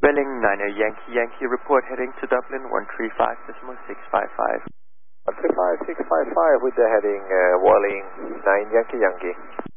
Welling 9 Yankee Yankee report heading to Dublin 135.655. 135.655 with the heading Welling 9 Yankee Yankee.